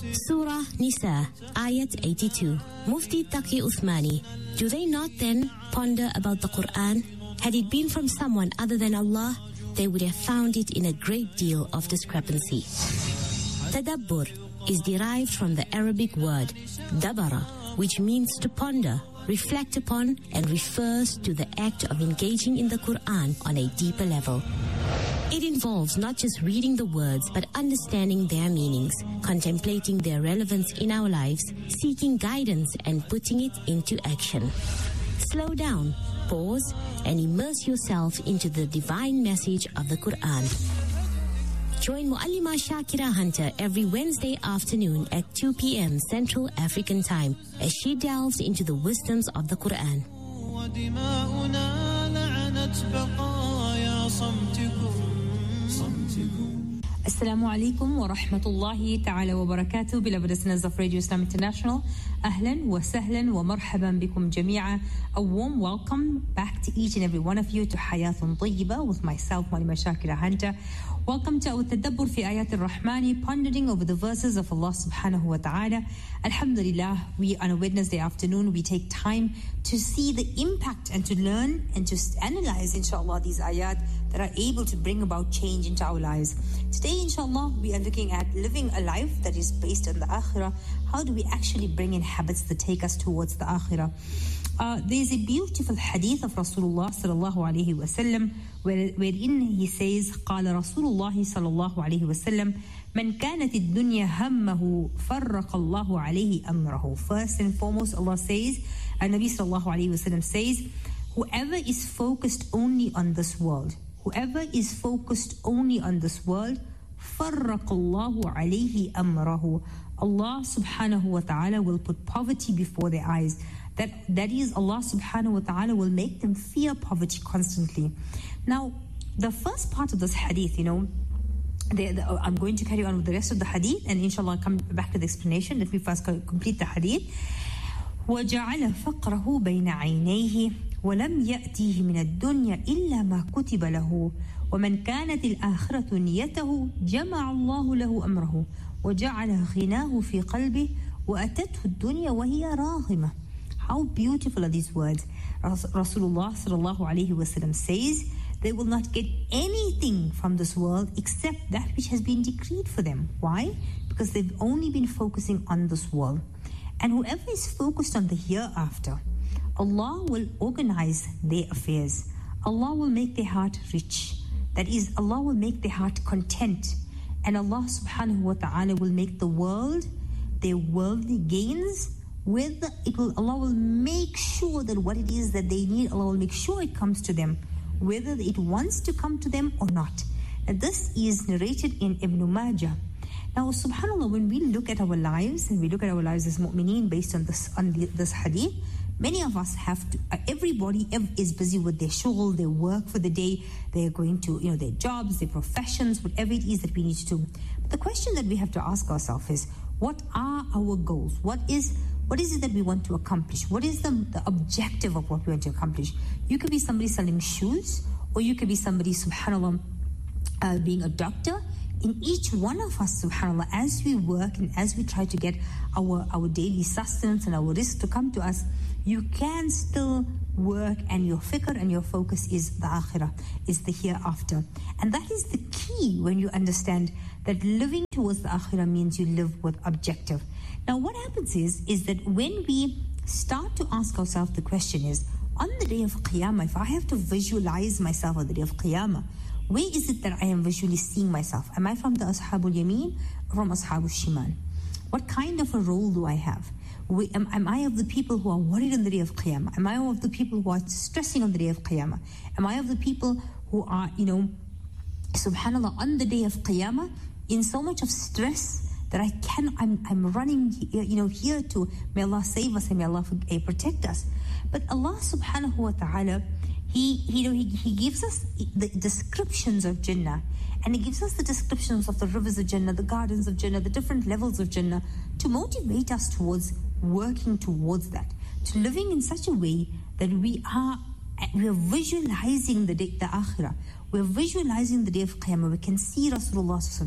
Surah Nisa, Ayat 82. Mufti Taqi Uthmani. Do they not then ponder about the Quran? Had it been from someone other than Allah, they would have found it in a great deal of discrepancy. Tadabbur is derived from the Arabic word dabara, which means to ponder, reflect upon, and refers to the act of engaging in the Quran on a deeper level. It involves not just reading the words, but understanding their meanings, contemplating their relevance in our lives, seeking guidance, and putting it into action. Slow down, pause, and immerse yourself into the divine message of the Quran. Join Muallima Shakira Hunter every Wednesday afternoon at 2 p.m. Central African Time as she delves into the wisdoms of the Quran. Assalamu alaikum wa rahmatullahi ta'ala wa barakatuh. Beloved listeners of Radio Islam International, ahlan wa sahlan wa marhaban bikum jami'a. A warm welcome back to each and every one of you to Hayatun Tayyiba with myself, Muallima Shakira Hunter. Welcome to our Tadabbur fi Ayat al-Rahmani, pondering over the verses of Allah subhanahu wa ta'ala. Alhamdulillah, we on a Wednesday afternoon, we take time to see the impact and to learn and to analyze, inshallah, these ayat that are able to bring about change into our lives. Today, inshallah, we are looking at living a life that is based on the akhirah. How do we actually bring in habits that take us towards the akhirah? There's a beautiful hadith of Rasulullah sallallahu alayhi wa sallam wherein he says, قال رسول الله صلى الله عليه وسلم من كانت الدنيا همه فرق الله عليه أمره. First and foremost, Allah says, and Nabi sallallahu alayhi wa sallam says, whoever is focused only on this world, whoever is focused only on this world, فرق الله عليه أمره. Allah subhanahu wa ta'ala will put poverty before their eyes. That is, Allah subhanahu wa ta'ala will make them fear poverty constantly. Now, the first part of this hadith, I'm going to carry on with the rest of the hadith, and inshallah I'll come back to the explanation. Let me first complete the hadith. وَجَعَلَ فَقْرَهُ بَيْنَ عَيْنَيْهِ وَلَمْ يَأْتِيهِ مِنَ الدُّنْيَا إِلَّا مَا كُتِبَ لَهُ وَمَنْ كَانَتِ الْآخِرَةُ نِيَّتَهُ جَمَعَ اللَّهُ لَهُ أَمْرَهُ وَجَعَلَ غِنَاهُ فِي قَلْبِهِ وَأَتَتْهُ الدُّنْيا وَهِيَ رَاغِمَةٌ. How beautiful are these words. Rasulullah sallallahu alayhi wa sallam says, they will not get anything from this world except that which has been decreed for them. Why? Because they've only been focusing on this world. And whoever is focused on the hereafter, Allah will organize their affairs. Allah will make their heart rich. That is, Allah will make their heart content. And Allah subhanahu wa ta'ala will make the world, their worldly gains, whether Allah will make sure that what it is that they need, Allah will make sure it comes to them, whether it wants to come to them or not. And this is narrated in Ibn Majah. Now, subhanAllah, when we look at our lives, and we look at our lives as mu'mineen based on this hadith, many of us have to, everybody is busy with their shughul, their work for the day, they're going to, their jobs, their professions, whatever it is that we need to do. But the question that we have to ask ourselves is, what are our goals? What is it that we want to accomplish? What is the objective of what we want to accomplish? You could be somebody selling shoes, or you could be somebody, subhanAllah, being a doctor. In each one of us, subhanAllah, as we work and as we try to get our daily sustenance and our rizq to come to us, you can still work, and your fikr and your focus is the akhirah, is the hereafter. And that is the key when you understand that living towards the akhirah means you live with objective. Now, what happens is that when we start to ask ourselves the question is, on the day of Qiyamah, if I have to visualize myself on the day of Qiyamah, where is it that I am visually seeing myself? Am I from the Ashabul Yameen or from Ashabul Shimal? What kind of a role do I have? Am I of the people who are worried on the day of Qiyamah? Am I of the people who are stressing on the day of Qiyamah? Am I of the people who are, subhanAllah, on the day of Qiyamah in so much of stress that I'm running, here to, may Allah save us and may Allah protect us. But Allah subhanahu wa ta'ala, He gives us the descriptions of Jannah, and He gives us the descriptions of the rivers of Jannah, the gardens of Jannah, the different levels of Jannah, to motivate us towards working towards that, to living in such a way that we are visualizing the akhirah. We're visualizing the day of Qiyamah. We can see Rasulullah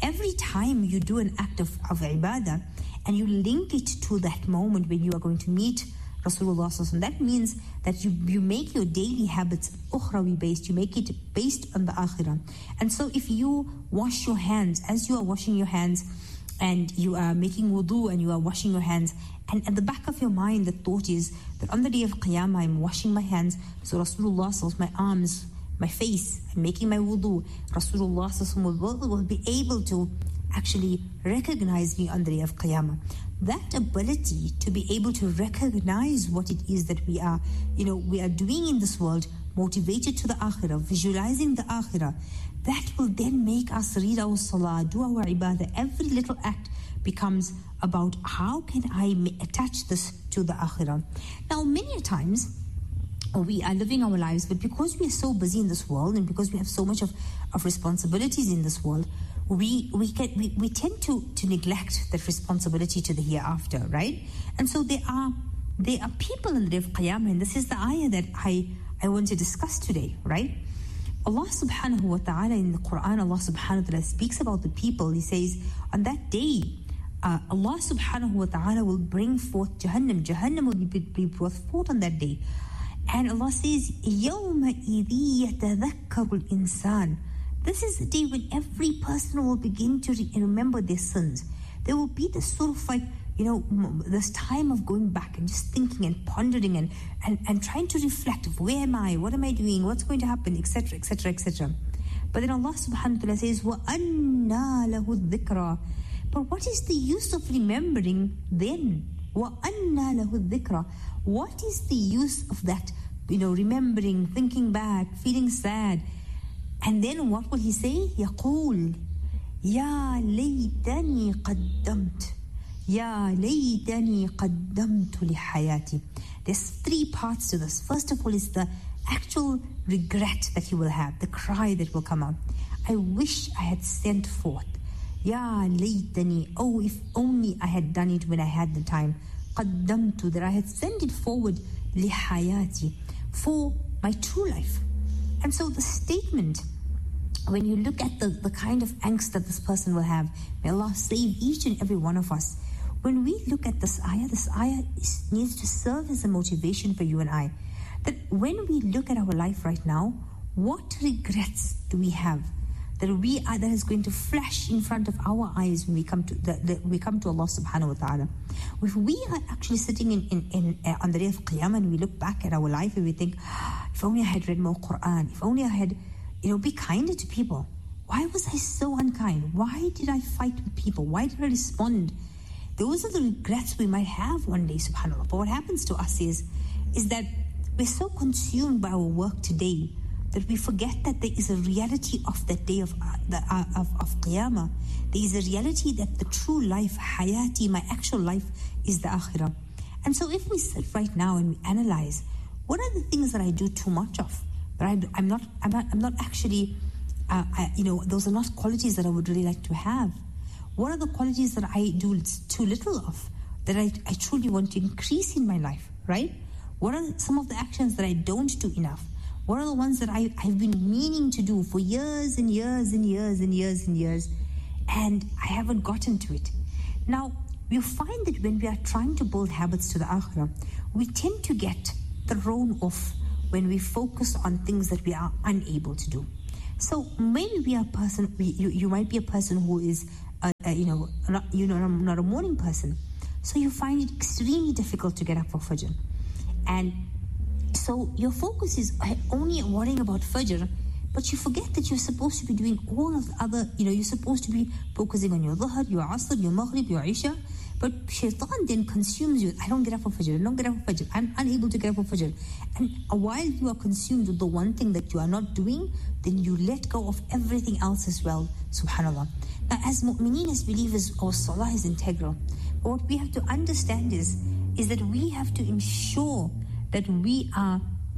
every time you do an act of ibadah and you link it to that moment when you are going to meet Rasulullah sallallahu alaihi wasallam, that means that you make your daily habits ukhrawi based, you make it based on the akhirah. And so if you wash your hands, as you are washing your hands and you are making wudu and you are washing your hands, and at the back of your mind the thought is that on the day of Qiyamah I'm washing my hands, so Rasulullah sallallahu alaihi wasallam, my arms, my face, I'm making my wudu, Rasulullah sallallahu alaihi wasallam will be able to actually recognize me on the day of Qiyamah. That ability to be able to recognize what it is that we are doing in this world, motivated to the akhirah, visualizing the akhirah, that will then make us read our salah, do our ibadah. Every little act becomes about how can I attach this to the akhirah. Now, many times we are living our lives, but because we are so busy in this world and because we have so much of responsibilities in this world, we tend to neglect that responsibility to the hereafter, right? And so there are people in the day of Qiyamah, and this is the ayah that I want to discuss today, right? Allah subhanahu wa ta'ala in the Quran, Allah subhanahu wa ta'ala speaks about the people. He says, on that day, Allah subhanahu wa ta'ala will bring forth Jahannam. Jahannam will be brought forth on that day. And Allah says, يَوْمَئِذِ يَتَذَكَّرُ الْإِنسَانِ. This is the day when every person will begin to remember their sins. There will be this sort of this time of going back and just thinking and pondering and trying to reflect of where am I, what am I doing, what's going to happen, etc., etc., etc. But then Allah subhanahu wa ta'ala says, وَأَنَّا لَهُ الذِّكْرَى. But what is the use of remembering then? وَأَنَّا لَهُ الذِّكْرَى. What is the use of that, remembering, thinking back, feeling sad? And then what will he say? يقول يا ليتني قدمت يا ليتني قدمت لحياتي. There's three parts to this. First of all is the actual regret that he will have, the cry that will come out. I wish I had sent forth. يا ليتني, oh, if only I had done it when I had the time. قدمت, that I had sent it forward لحياتي, for my true life. And so the statement, when you look at the kind of angst that this person will have, may Allah save each and every one of us. When we look at this ayah needs to serve as a motivation for you and I. That when we look at our life right now, what regrets do we have that is going to flash in front of our eyes when we come to Allah subhanahu wa ta'ala? If we are actually sitting in on the day of Qiyamah and we look back at our life and we think, if only I had read more Quran, if only I had be kinder to people. Why was I so unkind? Why did I fight with people? Why did I respond? Those are the regrets we might have one day, subhanAllah. But what happens to us is that we're so consumed by our work today that we forget that there is a reality of that day of Qiyamah. There is a reality that the true life, hayati, my actual life, is the akhirah. And so if we sit right now and we analyze, what are the things that I do too much of? But I'm not actually, those are not qualities that I would really like to have. What are the qualities that I do too little of, that I truly want to increase in my life, right? What are some of the actions that I don't do enough? What are the ones that I've been meaning to do for years and years and years and years and years, and I haven't gotten to it? Now, we find that when we are trying to build habits to the akhirah, we tend to get thrown off when we focus on things that we are unable to do. So maybe we are a person, you might be a person who is, not a morning person. So you find it extremely difficult to get up for Fajr. And so your focus is only worrying about Fajr, but you forget that you're supposed to be doing all of the other, you're supposed to be focusing on your Dhuhr, your Asr, your Maghrib, your Isha. But Shaitan then consumes you. I don't get up for Fajr. I don't get up for Fajr. I'm unable to get up for Fajr. And while you are consumed with the one thing that you are not doing, then you let go of everything else as well. Subhanallah. Now, as mu'mineen, as believers, our salah is integral. But what we have to understand is that we have to ensure that we are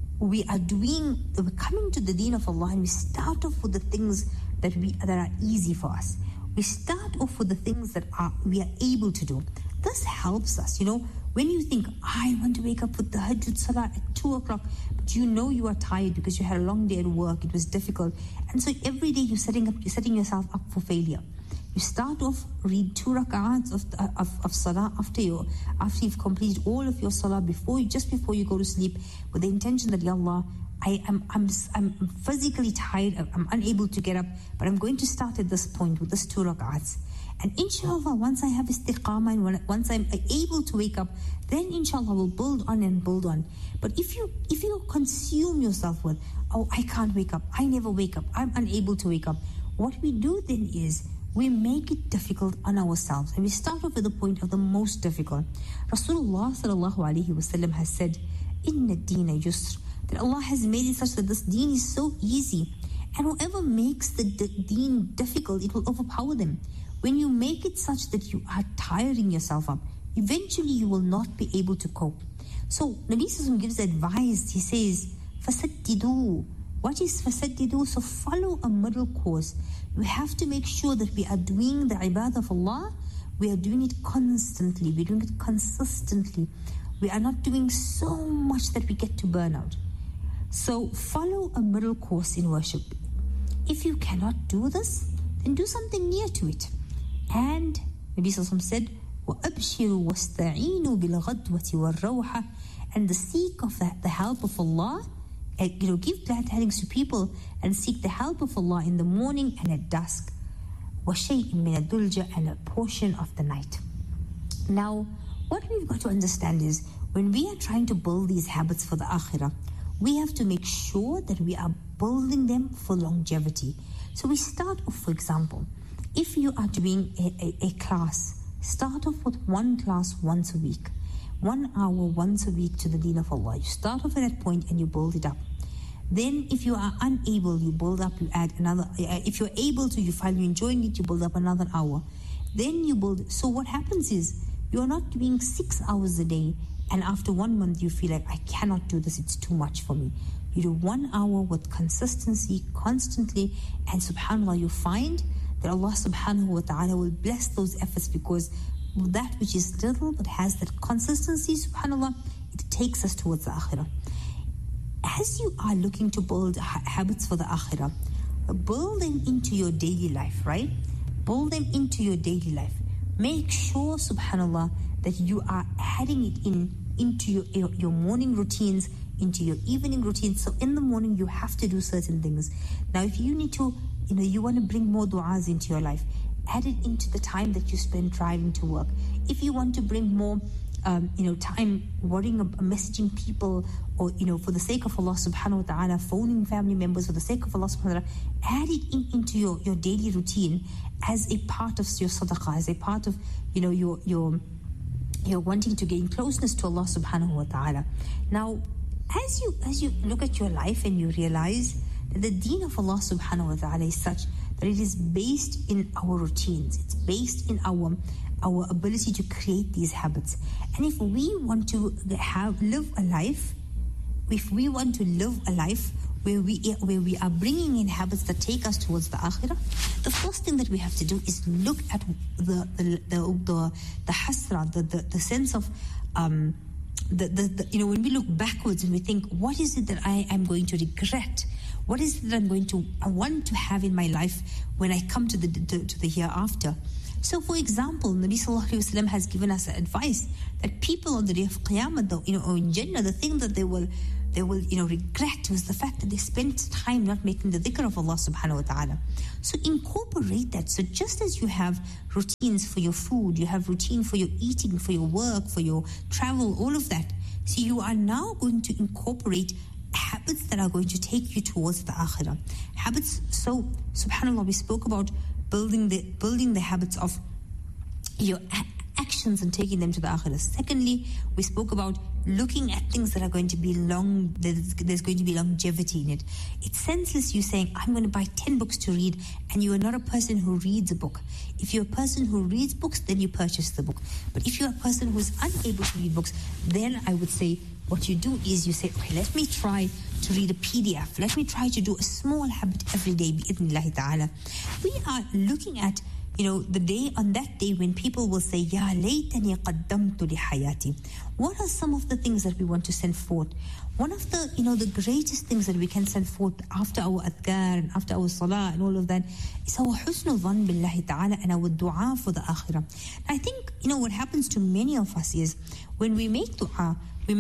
coming to the deen of Allah, and we start off with the things that are easy for us. We start off with the things that we are able to do. This helps us, when you think, I want to wake up with the Tahajjud Salah at 2 o'clock, but you are tired because you had a long day at work, it was difficult. And so every day you're setting yourself up for failure. You start off, read 2 rak'ats of salah after you've completed all of your salah just before you go to sleep, with the intention that, Ya Allah, I'm physically tired, I'm unable to get up, but I'm going to start at this point with this 2 rak'ats. And inshallah, once I have istiqamah and once I'm able to wake up, then inshallah we'll build on and build on. But if you consume yourself with, oh, I can't wake up, I never wake up, I'm unable to wake up, what we do then is we make it difficult on ourselves, and we start off with the point of the most difficult. Rasulullah sallallahu alaihi wasallam has said, "Inna deena yusr," that Allah has made it such that this deen is so easy, and whoever makes the deen difficult, it will overpower them. When you make it such that you are tiring yourself up, eventually you will not be able to cope. So Nabi Sallallahu gives advice. He says, "Fasaddidu." What is fasaddidu? So follow a middle course. We have to make sure that we are doing the ibadah of Allah. We are doing it constantly. We're doing it consistently. We are not doing so much that we get to burnout. So follow a middle course in worship. If you cannot do this, then do something near to it. And Nabi Sallallahu said, وَأَبْشِرُوا وَاسْتَعِينُوا بِالْغَدْوَةِ وَالرَّوْحَةِ, and seek of the help of Allah. Give glad tidings to people and seek the help of Allah in the morning and at dusk. وَشَيْءٍ مِّنَ الدُّلْجَةِ, and a portion of the night. Now, what we've got to understand is, when we are trying to build these habits for the akhirah, we have to make sure that we are building them for longevity. So we start off, for example, if you are doing a class, start off with one class once a week. 1 hour once a week to the deen of Allah. You start off at that point and you build it up. Then if you are unable, you build up, you add another. If you're able to, you find you're enjoying it, you build up another hour. Then you build. So what happens is, you're not doing 6 hours a day, and after 1 month you feel like, I cannot do this, it's too much for me. You do 1 hour with consistency, constantly, and subhanAllah, you find that Allah subhanahu wa ta'ala will bless those efforts, because that which is little but has that consistency, subhanAllah, it takes us towards the akhirah. As you are looking to build habits for the akhirah, build them into your daily life, right? Build them into your daily life. Make sure, subhanAllah, that you are adding it into your morning routines, into your evening routines. So in the morning, you have to do certain things. Now, if you need to, you want to bring more du'as into your life, add it into the time that you spend driving to work. If you want to bring more, time worrying about messaging people, or, for the sake of Allah subhanahu wa ta'ala, phoning family members for the sake of Allah subhanahu wa ta'ala, add it into your daily routine as a part of your sadaqah, as a part of, your wanting to gain closeness to Allah subhanahu wa ta'ala. Now, as you look at your life and you realize that the deen of Allah subhanahu wa ta'ala is such that it is based in our routines. It's based in our ability to create these habits. And if we want to live a life where we are bringing in habits that take us towards the akhirah, the first thing that we have to do is look at the hasra, the sense of when we look backwards and we think, what is it that I am going to regret? What is it that I want to have in my life when I come to the hereafter? So, for example, Nabi Sallallahu Alaihi Wasallam has given us advice that people on the day of Qiyamah, or in Jannah, the thing that they will regret was the fact that they spent time not making the dhikr of Allah subhanahu wa ta'ala. So incorporate that. So just as you have routines for your food, you have routine for your eating, for your work, for your travel, all of that. So you are now going to incorporate habits that are going to take you towards the akhirah. Habits, so subhanAllah, we spoke about building the habits of your actions and taking them to the akhirah. Secondly, we spoke about looking at things that are going to be there's going to be longevity in it. It's senseless you saying, I'm going to buy 10 books to read, and you are not a person who reads a book. If you're a person who reads books, then you purchase the book. But if you're a person who is unable to read books, then I would say what you do is you say, okay, let me try to read a PDF. Let me try to do a small habit every day, bi-idhnillahi ta'ala. We are looking at the day, on that day when people will say, Ya laytani qaddamtu li hayati. What are some of the things that we want to send forth? One of the, the greatest things that we can send forth after our adhkar and after our salah and all of that is our husnul dhan billahi ta'ala and our dua for the akhirah. I think, what happens to many of us is when we make dua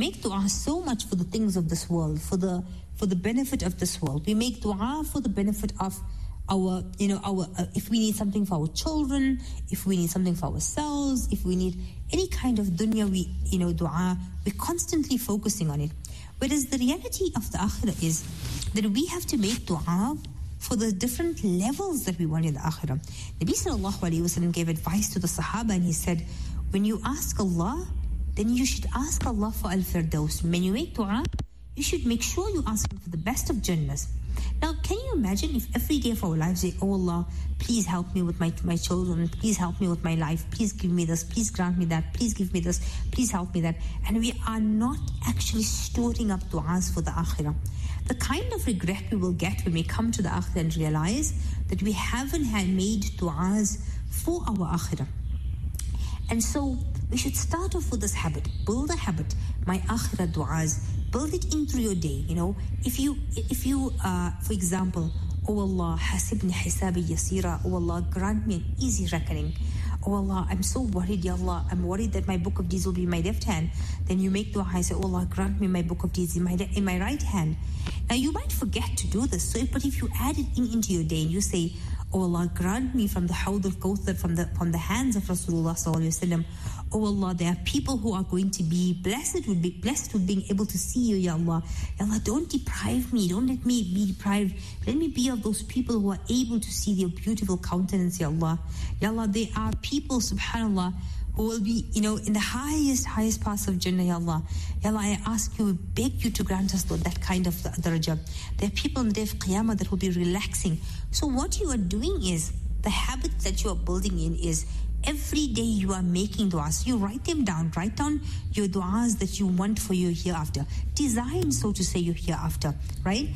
so much for the things of this world, for the benefit of this world. We make dua for the benefit of our, if we need something for our children, if we need something for ourselves, if we need any kind of dunya, dua, we're constantly focusing on it. Whereas the reality of the akhirah is that we have to make dua for the different levels that we want in the akhirah. Nabi sallallahu alayhi wa sallam gave advice to the Sahaba and he said, when you ask Allah, then you should ask Allah for al-firdaus. When you make dua, you should make sure you ask Him for the best of Jannahs. Now, can you imagine if every day of our lives say, oh Allah, please help me with my children, please help me with my life, please give me this, please grant me that, please give me this, please help me that. And we are not actually storing up du'as for the akhirah. The kind of regret we will get when we come to the akhirah and realize that we haven't made du'as for our akhirah. And so we should start off with this habit. Build a habit. My akhirah du'as. Build it in through your day. If you for example, oh Allah, hasibni hisabi yasira. Oh Allah, grant me an easy reckoning. Oh Allah, I'm so worried, Ya Allah. I'm worried that my book of deeds will be in my left hand. Then you make dua and say, oh Allah, grant me my book of deeds in my right hand. Now you might forget to do this. But if you add it into your day and you say, oh Allah, grant me from the Hawd al-Kawthar, from the hands of Rasulullah sallallahu alaihi wasallam. Oh Allah, there are people who are going to be blessed with being able to see you, Ya Allah. Ya Allah, don't deprive me. Don't let me be deprived. Let me be of those people who are able to see your beautiful countenance, Ya Allah. Ya Allah, there are people, subhanallah, who will be, in the highest parts of Jannah, Ya Allah. Ya Allah, I ask you, beg you to grant us that kind of darajah. There are people on the day of Qiyamah that will be relaxing. So what you are doing is, the habit that you are building in is, every day you are making du'as. You write them down. Write down your du'as that you want for your hereafter. Design, so to say, your hereafter, right?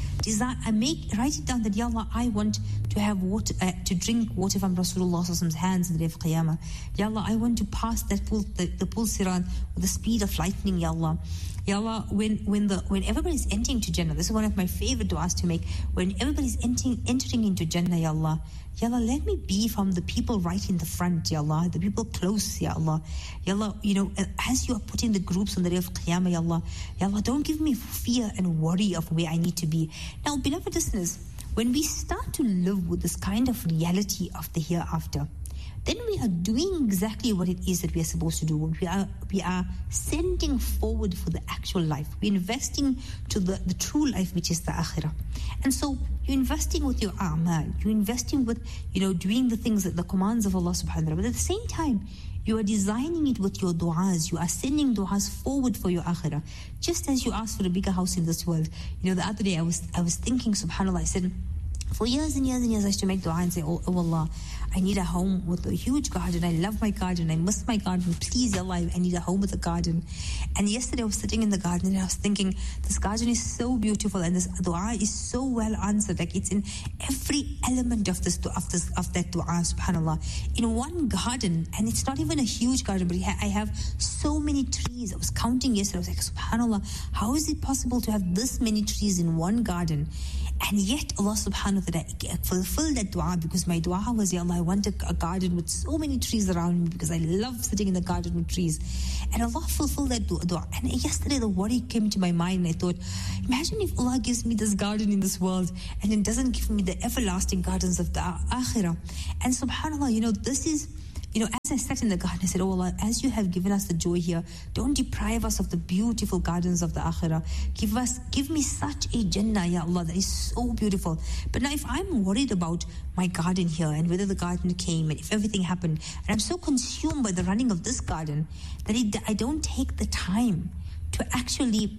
Write it down that, Ya Allah, I want to have water, to drink water from Rasulullah's hands in the day of Qiyamah. Ya Allah, I want to pass the pool Sirat with the speed of lightning, Ya Allah. Ya Allah, when everybody's entering to Jannah, this is one of my favorite du'as to make. When everybody's entering into Jannah, Ya Allah, Ya Allah, let me be from the people right in the front, Ya Allah, the people close, Ya Allah. Ya Allah, as you are putting the groups on the day of Qiyamah, Ya Allah, don't give me fear and worry of where I need to be. Now, beloved listeners, when we start to live with this kind of reality of the hereafter, then we are doing exactly what it is that we are supposed to do. We are sending forward for the actual life. We're investing to the true life, which is the akhirah. And so you're investing with your a'mal. You're investing with, doing the things, the commands of Allah subhanahu wa ta'ala. But at the same time, you are designing it with your du'as. You are sending du'as forward for your akhirah. Just as you asked for a bigger house in this world. The other day I was thinking, subhanAllah, I said, for years and years and years I used to make dua and say, oh Allah, I need a home with a huge garden. I love my garden. I miss my garden. Please, Allah, I need a home with a garden. And yesterday I was sitting in the garden and I was thinking, this garden is so beautiful and this dua is so well answered. Like it's in every element of that dua, subhanAllah. In one garden, and it's not even a huge garden, but I have so many trees. I was counting yesterday. I was like, subhanAllah, how is it possible to have this many trees in one garden? And yet Allah subhanahu wa ta'ala fulfilled that dua, because my dua was, Ya Allah, I want a garden with so many trees around me because I love sitting in the garden with trees. And Allah fulfilled that dua. And yesterday the worry came into my mind and I thought, imagine if Allah gives me this garden in this world and then doesn't give me the everlasting gardens of the akhirah. And subhanAllah, this is, as I sat in the garden, I said, oh Allah, as you have given us the joy here, don't deprive us of the beautiful gardens of the akhirah. Give me such a Jannah, Ya Allah, that is so beautiful. But now if I'm worried about my garden here and whether the garden came and if everything happened, and I'm so consumed by the running of this garden that I don't take the time to actually,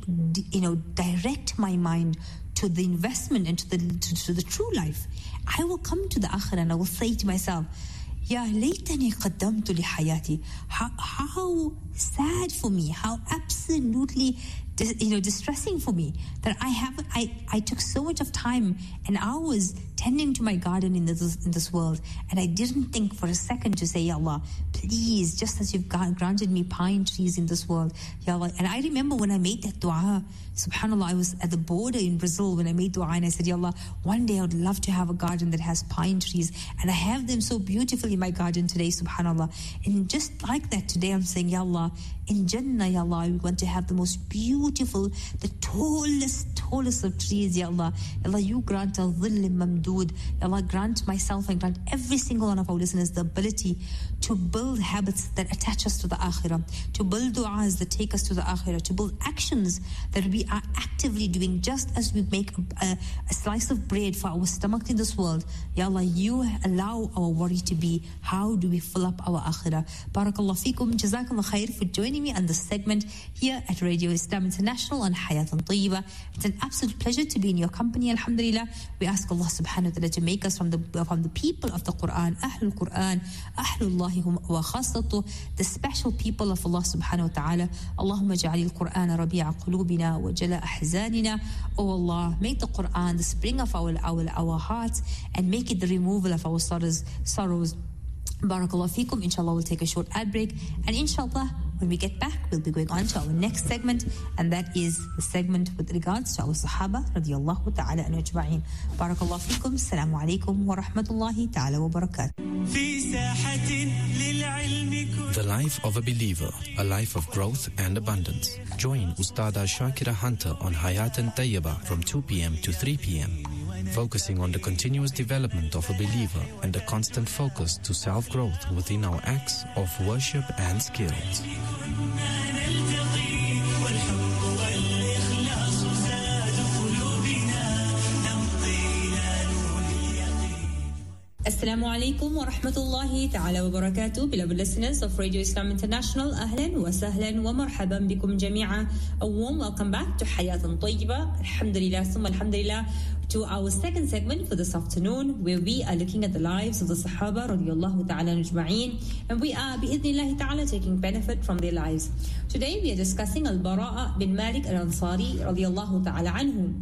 direct my mind to the investment and to the true life, I will come to the akhirah and I will say to myself, Ya laytani qaddamtu li hayati. How sad for me, how absolutely distressing for me that I took so much of time and hours tending to my garden in this world, and I didn't think for a second to say, Ya Allah, please, just as you've granted me pine trees in this world, Ya Allah. And I remember when I made that dua, subhanAllah, I was at the border in Brazil when I made dua, and I said, Ya Allah, one day I would love to have a garden that has pine trees, and I have them so beautifully in my garden today, subhanAllah. And just like that, today I'm saying, Ya Allah, in Jannah, Ya Allah, we want to have the most beautiful, the tallest of trees, Ya Allah. Ya Allah, you grant a dhillim mamdood. Ya Allah, grant myself and grant every single one of our listeners the ability to build habits that attach us to the akhirah, to build du'as that take us to the akhirah, to build actions that we are actively doing, just as we make a slice of bread for our stomach in this world. Ya Allah, you allow our worry to be, how do we fill up our akhirah? Barakallah feekum, jazakallah khair for joining me on this segment here at Radio Islam International on Hayatan Tayyiba. It's an absolute pleasure to be in your company, alhamdulillah. We ask Allah subhanahu wa ta'ala to make us from the people of the Quran, Ahlul Quran, Ahlullahi wa khasatu, the special people of Allah subhanahu wa ta'ala. Allahumma ja'alil Quran rabi'a qulubina wa jala ahzanina. Oh Allah, make the Quran the spring of our hearts, and make it the removal of our sorrows. Barakallah feekum. Inshallah, we'll take a short ad break, and inshallah, when we get back, we'll be going on to our next segment, and that is the segment with regards to our Sahaba radiyallahu ta'ala anhu ajma'in. Barakallah feekum. Assalamu alaikum wa rahmatullahi ta'ala wa barakatuh. The life of a believer, a life of growth and abundance. Join Ustada Shakira Hunter on Hayatan Tayyiba from 2 p.m. to 3 p.m. focusing on the continuous development of a believer and a constant focus to self-growth within our acts of worship and skills. Assalamu alaikum wa rahmatullahi ta'ala wa barakatuh. Beloved listeners of Radio Islam International, ahlan wa sahlan wa marhaban bikum jami'a. A warm welcome back to Hayatan Tayyiba. Alhamdulillah, summa alhamdulillah, to our second segment for this afternoon, where we are looking at the lives of the Sahaba radiyallahu ta'ala ajma'in, and we are bi'idhnillahi ta'ala taking benefit from their lives. Today we are discussing Al-Bara' bin Malik Al-Ansari radiyallahu ta'ala anhu.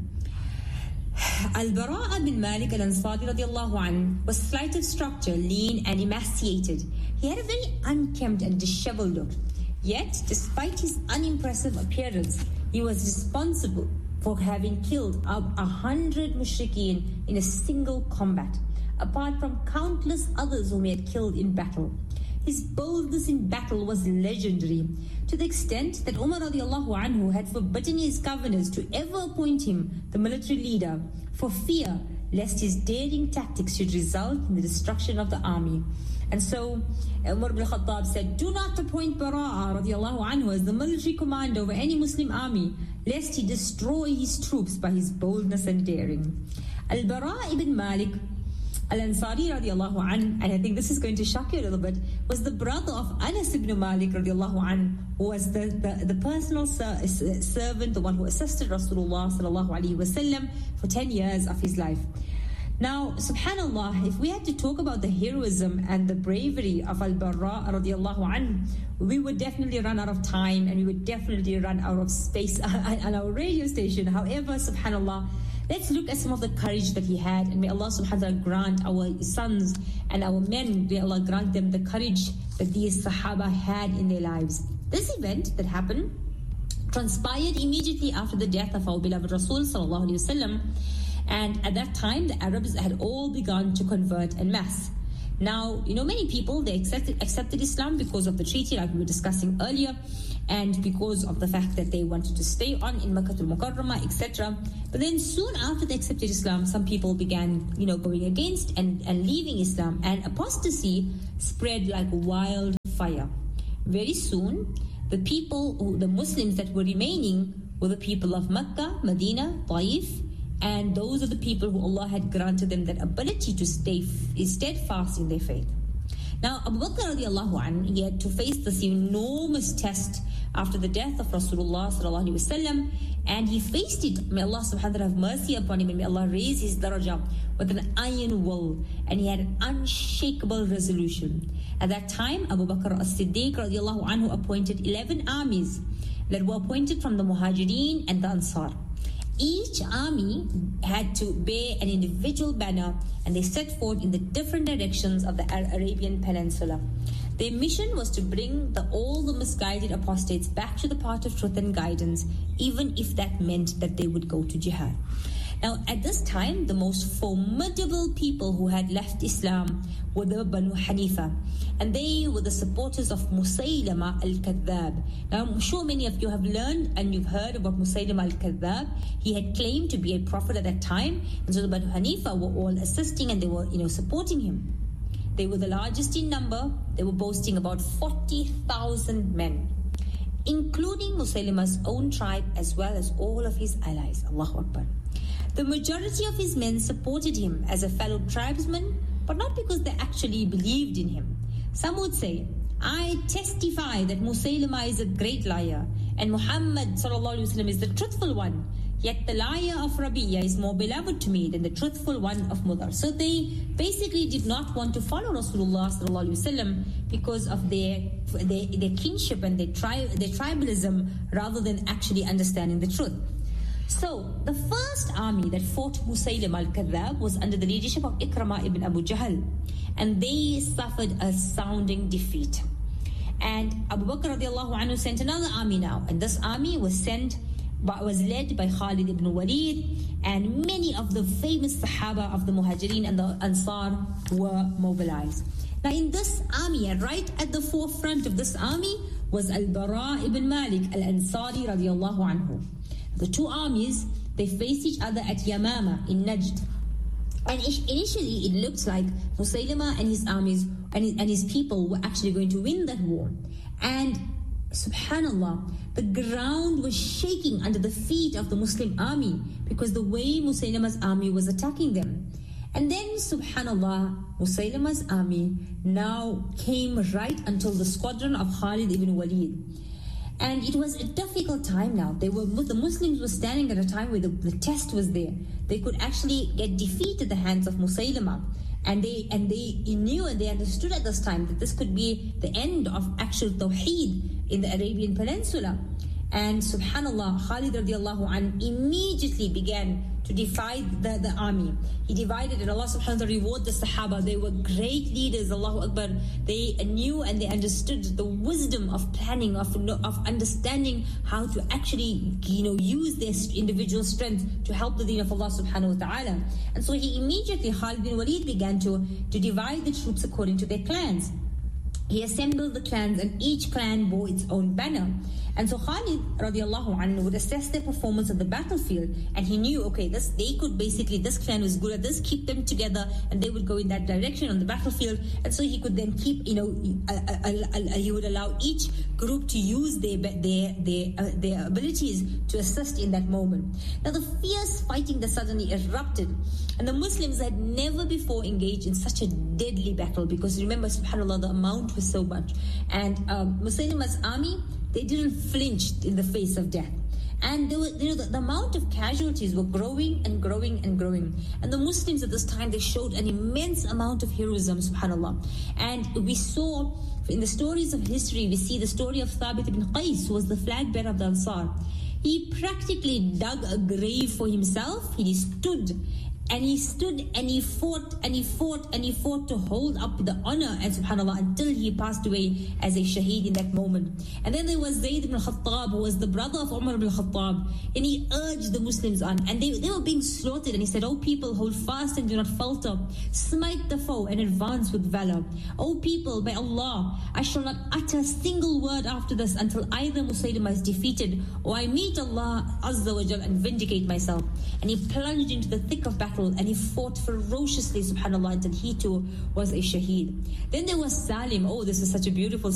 Al-Bara' bin Malik Al-Ansari radiyallahu anhu was slight of structure, lean and emaciated. He had a very unkempt and disheveled look. Yet, despite his unimpressive appearance, he was responsible for having killed 100 mushrikeen in a single combat, apart from countless others whom he had killed in battle. His boldness in battle was legendary, to the extent that Umar radiallahu anhu had forbidden his governors to ever appoint him the military leader, for fear lest his daring tactics should result in the destruction of the army. And so Umar ibn Khattab said, do not appoint Bara' radiallahu anhu as the military commander over any Muslim army, lest he destroy his troops by his boldness and daring. Al-Bara' ibn Malik Al-Ansari radiallahu anhu, and I think this is going to shock you a little bit, was the brother of Anas ibn Malik radiallahu anhu, who was the personal servant, the one who assisted Rasulullah sallallahu alaihi wasallam for 10 years of his life. Now, subhanallah, if we had to talk about the heroism and the bravery of Al-Bara' radiallahu anhu, we would definitely run out of time, and we would definitely run out of space on our radio station. However, subhanallah, let's look at some of the courage that he had, and may Allah subhanahu wa ta'ala grant our sons and our men, may Allah grant them the courage that these Sahaba had in their lives. This event that happened transpired immediately after the death of our beloved Rasul sallallahu alaihi wasallam, and at that time the Arabs had all begun to convert en masse. Now, many people, they accepted Islam because of the treaty like we were discussing earlier, and because of the fact that they wanted to stay on in Makkah al-Mukarramah, etc. But then soon after they accepted Islam, some people began, going against and leaving Islam, and apostasy spread like wildfire. Very soon, the Muslims that were remaining were the people of Makkah, Medina, Taif, and those are the people who Allah had granted them that ability to stay steadfast in their faith. Now, Abu Bakr radiallahu anhu, he had to face this enormous test after the death of Rasulullah sallallahu alaihi wasallam, and he faced it. May Allah subhanahu wa ta'ala have mercy upon him, and may Allah raise his darajah with an iron will, and he had an unshakable resolution. At that time, Abu Bakr as-Siddiq radiallahu anhu appointed 11 armies, that were appointed from the Muhajirin and the Ansar. Each army had to bear an individual banner, and they set forth in the different directions of the Arabian Peninsula. Their mission was to bring all the misguided apostates back to the path of truth and guidance, even if that meant that they would go to jihad. Now, at this time, the most formidable people who had left Islam were the Banu Hanifa, and they were the supporters of Musaylama al-Kadhab. Now, I'm sure many of you have learned and you've heard about Musaylama al-Kadhab. He had claimed to be a prophet at that time, and so the Banu Hanifa were all assisting and they were, supporting him. They were the largest in number. They were boasting about 40,000 men, including Musaylama's own tribe as well as all of his allies. Allahu Akbar. The majority of his men supported him as a fellow tribesman, but not because they actually believed in him. Some would say, I testify that Musaylama is a great liar and Muhammad ﷺ is the truthful one. Yet the liar of Rabi'a is more beloved to me than the truthful one of Mudar. So they basically did not want to follow Rasulullah ﷺ because of their kinship and their tribalism rather than actually understanding the truth. So the first army that fought Musaylama al-Kadhab was under the leadership of Ikramah ibn Abu Jahl, and they suffered a sounding defeat. And Abu Bakr radiallahu anhu sent another army now, and this army was led by Khalid ibn Walid, and many of the famous Sahaba of the Muhajirin and the Ansar were mobilized. Now in this army, and right at the forefront of this army, was Al-Bara ibn Malik al-Ansari radiallahu anhu. The two armies, they faced each other at Yamama in Najd. And initially it looked like Musaylama and his armies and his people were actually going to win that war. And subhanallah, the ground was shaking under the feet of the Muslim army because the way Musaylama's army was attacking them. And then subhanallah, Musaylama's army now came right until the squadron of Khalid ibn Walid. And it was a difficult time now. The Muslims were standing at a time where the test was there. They could actually get defeat at the hands of Musaylama. And they knew and they understood at this time that this could be the end of actual Tawheed in the Arabian Peninsula. And subhanallah, Khalid radiallahu anhu immediately began to divide the army. He divided, and Allah subhanahu wa ta'ala rewarded the Sahaba. They were great leaders, Allahu Akbar. They knew and they understood the wisdom of planning, of understanding how to actually, use their individual strength to help the deen of Allah subhanahu wa ta'ala. And so he immediately, Khalid bin Walid, began to divide the troops according to their clans. He assembled the clans, and each clan bore its own banner. And so Khalid radiallahu anhu would assess their performance on the battlefield, and he knew, okay, this clan was good at this, keep them together, and they would go in that direction on the battlefield. And so he could then keep, he would allow each group to use their abilities to assist in that moment. Now the fierce fighting that suddenly erupted, and the Muslims had never before engaged in such a deadly battle, because remember, subhanAllah, the amount was so much. And Musaylama's army, they didn't flinch in the face of death. And there were, the amount of casualties were growing and growing and growing. And the Muslims at this time, they showed an immense amount of heroism, subhanAllah. And we saw, in the stories of history, we see the story of Thabit ibn Qais, who was the flag bearer of the Ansar. He practically dug a grave for himself. He stood and he fought and he fought to hold up the honor, and subhanAllah, until he passed away as a shaheed in that moment. And then there was Zayd ibn Khattab, who was the brother of Umar ibn Khattab, and he urged the Muslims on, and they were being slaughtered, and he said, "O people, hold fast and do not falter, smite the foe and advance with valor. O people, by Allah, I shall not utter a single word after this until either Musaylama is defeated or I meet Allah Azza wa Jal and vindicate myself." And he plunged into the thick of battle, and he fought ferociously, subhanAllah, until he too was a shaheed. Then there was Salim. Oh, this is such a beautiful